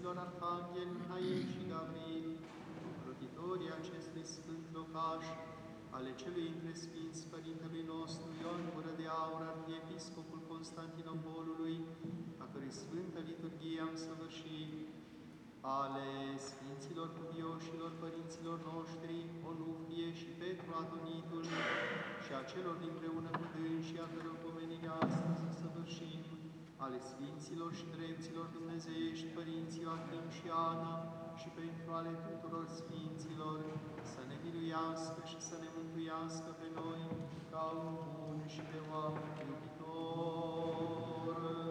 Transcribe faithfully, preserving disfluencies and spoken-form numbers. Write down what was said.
Sfinților Arhanghel Mihail și Gabriel, rotitorii acestui sfânt locaș, ale celui între Sfinți Părintelui nostru Ion Gură de Aur, Arhiepiscopul Constantinopolului, a cărui Sfântă Liturghie am săvârșit, ale Sfinților Cuvioșilor Părinților noștri, Onufrie și Petru Adonitul, și a celor dinpreună cu dânsii, a căror pomenire astăzi să săvârșim, ale Sfinților și Drepților Dumnezeiești, Părinții Joachim și Ana, și pentru ale tuturor Sfinților, să ne miluiască și să ne mântuiască pe noi, ca un bun și de oameni iubitor.